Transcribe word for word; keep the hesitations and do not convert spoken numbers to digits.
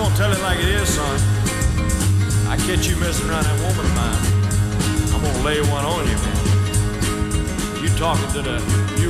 gonna tell it like it is, son. I catch you messing around that woman of mine, I'm gonna lay one on you, man. You talking to the, you